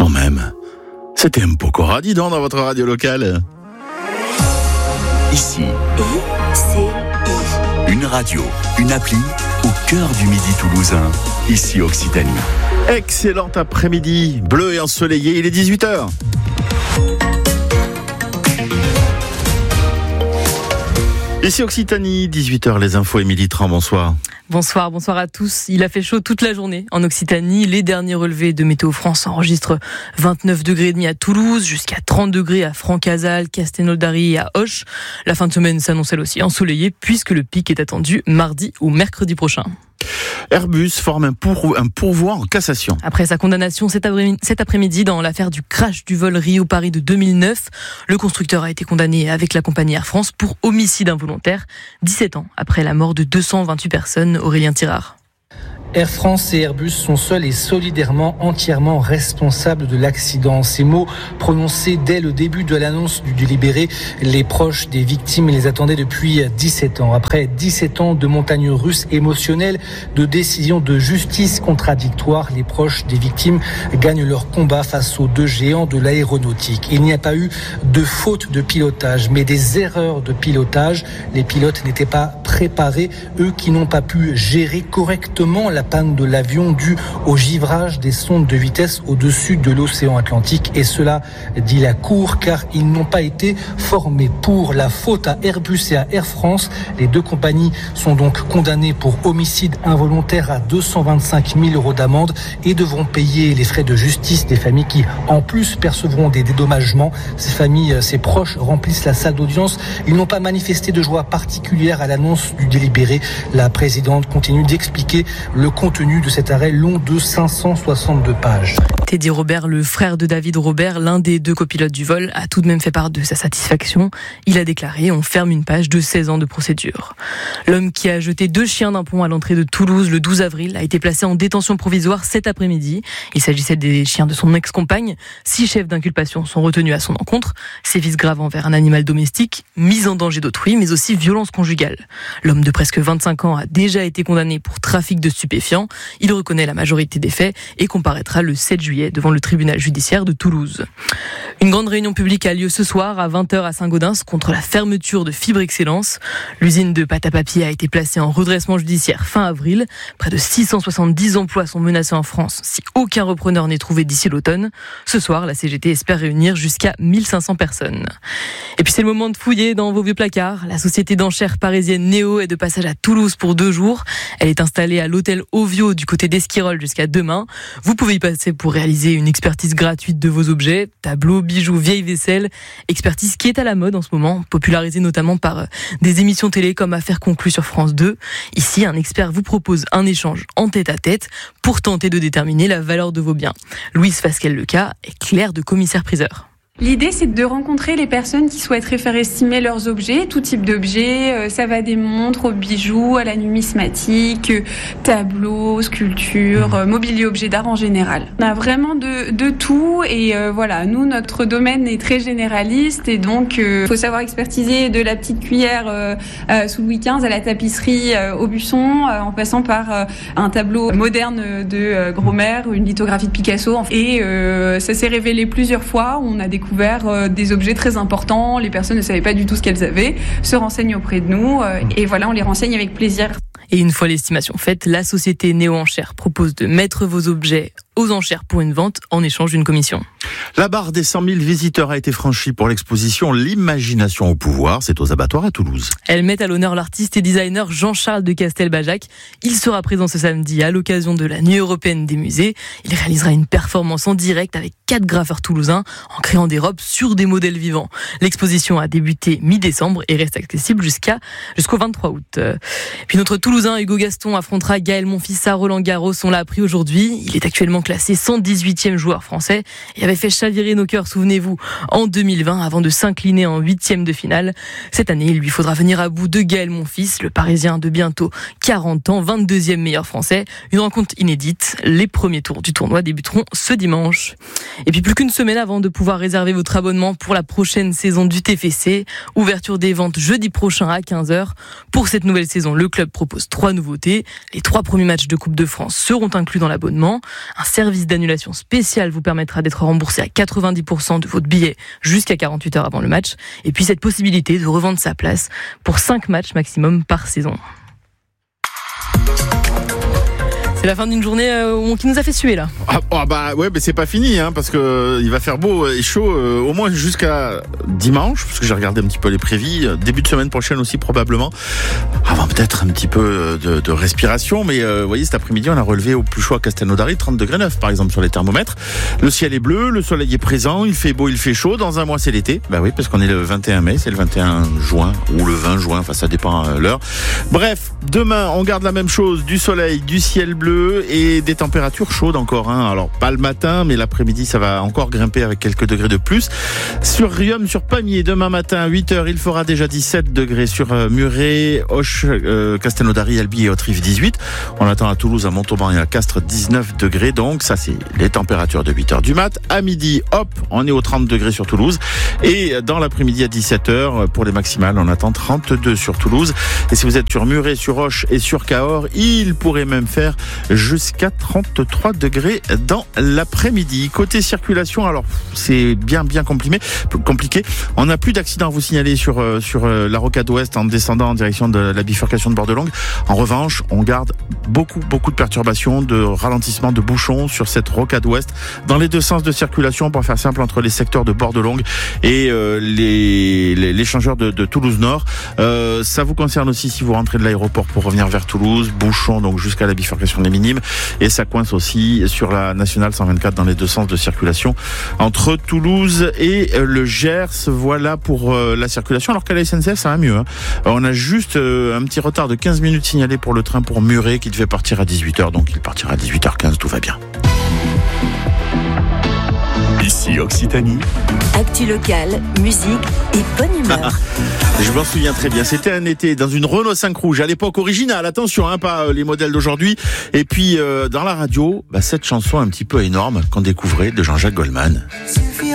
Quand même, c'était un Pokora, dis donc, dans votre radio locale. Ici, une radio, une appli au cœur du Midi toulousain. Ici Occitanie. Excellent après-midi, bleu et ensoleillé, il est 18h. Ici Occitanie, 18h, les infos, Émilie Tran, bonsoir. Bonsoir à tous. Il a fait chaud toute la journée en Occitanie. Les derniers relevés de Météo France enregistrent 29 degrés et demi à Toulouse, jusqu'à 30 degrés à Francazal, Castelnaudary et à Auch. La fin de semaine s'annonce elle aussi ensoleillée puisque le pic est attendu mardi ou mercredi prochain. Airbus forme un pourvoi en cassation. Après sa condamnation cet après-midi dans l'affaire du crash du vol Rio-Paris de 2009, le constructeur a été condamné avec la compagnie Air France pour homicide involontaire, 17 ans après la mort de 228 personnes. Aurélien Tirard. Air France et Airbus sont seuls et solidairement entièrement responsables de l'accident. Ces mots prononcés dès le début de l'annonce du délibéré, les proches des victimes les attendaient depuis 17 ans. Après 17 ans de montagnes russes émotionnelles, de décisions de justice contradictoires, les proches des victimes gagnent leur combat face aux deux géants de l'aéronautique. Il n'y a pas eu de faute de pilotage, mais des erreurs de pilotage. Les pilotes n'étaient pas préparés, eux qui n'ont pas pu gérer correctement la panne de l'avion due au givrage des sondes de vitesse au-dessus de l'océan Atlantique. Et cela, dit la Cour, car ils n'ont pas été formés pour. La faute à Airbus et à Air France. Les deux compagnies sont donc condamnées pour homicide involontaire à 225 000 € d'amende et devront payer les frais de justice des familles qui, en plus, percevront des dédommagements. Ces familles, ces proches remplissent la salle d'audience. Ils n'ont pas manifesté de joie particulière à l'annonce du délibéré. La présidente continue d'expliquer le contenu de cet arrêt long de 562 pages. Teddy Robert, le frère de David Robert, l'un des deux copilotes du vol, a tout de même fait part de sa satisfaction. Il a déclaré « On ferme une page de 16 ans de procédure ». L'homme qui a jeté 2 chiens d'un pont à l'entrée de Toulouse le 12 avril a été placé en détention provisoire cet après-midi. Il s'agissait des chiens de son ex-compagne. 6 chefs d'inculpation sont retenus à son encontre. Sévices graves envers un animal domestique, mise en danger d'autrui, mais aussi violence conjugale. L'homme de presque 25 ans a déjà été condamné pour trafic de stupéfiants. Il reconnaît la majorité des faits et comparaîtra le 7 juillet devant le tribunal judiciaire de Toulouse. Une grande réunion publique a lieu ce soir à 20h à Saint-Gaudens contre la fermeture de Fibre Excellence. L'usine de pâte à papier a été placée en redressement judiciaire fin avril. Près de 670 emplois sont menacés en France si aucun repreneur n'est trouvé d'ici l'automne. Ce soir, la CGT espère réunir jusqu'à 1500 personnes. Et puis c'est le moment de fouiller dans vos vieux placards. La société d'enchères parisienne Néo est de passage à Toulouse pour 2 jours. Elle est installée à l'hôtel Ovio du côté d'Esquirol jusqu'à demain. Vous pouvez y passer pour réaliser une expertise gratuite de vos objets, tableaux, bijoux, vieilles vaisselles. Expertise qui est à la mode en ce moment, popularisée notamment par des émissions télé comme Affaires conclues sur France 2. Ici, un expert vous propose un échange en tête-à-tête pour tenter de déterminer la valeur de vos biens. Louise Fasquelle-Leca est clerc de commissaire-priseur. L'idée, c'est de rencontrer les personnes qui souhaiteraient faire estimer leurs objets, tout type d'objets. Ça va des montres aux bijoux, à la numismatique, tableaux, sculptures, mobilier objet d'art en général. On a vraiment de tout et voilà, nous, notre domaine est très généraliste et donc faut savoir expertiser de la petite cuillère sous Louis XV à la tapisserie au buçon, en passant par un tableau moderne de Grosmère, une lithographie de Picasso. Et ça s'est révélé plusieurs fois. On a découvert des objets très importants, les personnes ne savaient pas du tout ce qu'elles avaient, se renseignent auprès de nous et voilà, on les renseigne avec plaisir. Et une fois l'estimation faite, la société Néo Enchères propose de mettre vos objets aux enchères pour une vente en échange d'une commission. La barre des 100 000 visiteurs a été franchie pour l'exposition L'imagination au pouvoir. C'est aux abattoirs à Toulouse. Elle met à l'honneur l'artiste et designer Jean-Charles de Castelbajac. Il sera présent ce samedi à l'occasion de la Nuit européenne des musées. Il réalisera une performance en direct avec 4 graffeurs toulousains en créant des robes sur des modèles vivants. L'exposition a débuté mi-décembre et reste accessible jusqu'au 23 août. Puis notre Toulousain Hugo Gaston affrontera Gaël Monfils à Roland-Garros. On l'a appris aujourd'hui. Il est actuellement classé 118e joueur français et avait fait chavirer nos cœurs, souvenez-vous, en 2020 avant de s'incliner en 8e de finale. Cette année, il lui faudra venir à bout de Gaël Monfils, le Parisien de bientôt 40 ans, 22e meilleur français. Une rencontre inédite. Les premiers tours du tournoi débuteront ce dimanche. Et puis plus qu'une semaine avant de pouvoir réserver votre abonnement pour la prochaine saison du TFC. Ouverture des ventes jeudi prochain à 15h. Pour cette nouvelle saison, le club propose Toulouse. 3 nouveautés. Les 3 premiers matchs de Coupe de France seront inclus dans l'abonnement. Un service d'annulation spécial vous permettra d'être remboursé à 90% de votre billet jusqu'à 48 heures avant le match. Et puis cette possibilité de revendre sa place pour 5 matchs maximum par saison. C'est la fin d'une journée qui nous a fait suer là. Mais c'est pas fini parce que il va faire beau et chaud au moins jusqu'à dimanche, parce que j'ai regardé un petit peu les prévis, début de semaine prochaine aussi probablement. Avant peut-être un petit peu de respiration, mais vous voyez, cet après-midi on a relevé au plus chaud à Castelnaudary 30,9 degrés par exemple sur les thermomètres. Le ciel est bleu, le soleil est présent, il fait beau, il fait chaud. Dans un mois c'est l'été. Oui, parce qu'on est le 21 mai, c'est le 21 juin ou le 20 juin, ça dépend l'heure. Bref, demain on garde la même chose, du soleil, du ciel bleu et des températures chaudes encore. Alors pas le matin, mais l'après-midi ça va encore grimper avec quelques degrés de plus. Sur Riom, sur Pamiers, demain matin à 8h, il fera déjà 17 degrés. Sur Muret, Auch, Castelnaudary, Albi et Haute-Rive 18. On attend à Toulouse, à Montauban et à Castres 19 degrés. Donc ça c'est les températures de 8h du mat. À midi, hop, on est aux 30 degrés sur Toulouse. Et dans l'après-midi à 17h, pour les maximales, on attend 32 sur Toulouse. Et si vous êtes sur Muret, sur Auch et sur Cahors, il pourrait même faire jusqu'à 33 degrés dans l'après-midi. Côté circulation, alors c'est bien compliqué. On n'a plus d'accidents à vous signaler sur la rocade ouest en descendant en direction de la bifurcation de Bordelongue. En revanche, on garde beaucoup de perturbations, de ralentissements, de bouchons sur cette rocade ouest dans les deux sens de circulation, pour faire simple, entre les secteurs de Bordelongue et l'échangeur de Toulouse Nord. Ça vous concerne aussi si vous rentrez de l'aéroport pour revenir vers Toulouse. Bouchons donc jusqu'à la bifurcation des Minimes, et ça coince aussi sur la nationale 124 dans les deux sens de circulation entre Toulouse et le Gers. Voilà pour la circulation, alors qu'à la SNCF ça va mieux. On a juste un petit retard de 15 minutes signalé pour le train pour Muret qui devait partir à 18h, donc il partira à 18h15, tout va bien. Ici Occitanie. Actu locale, musique et bonne humeur. Je m'en souviens très bien, c'était un été dans une Renault 5 rouge, à l'époque originale, attention, pas les modèles d'aujourd'hui. Et puis dans la radio, cette chanson un petit peu énorme qu'on découvrait de Jean-Jacques Goldman.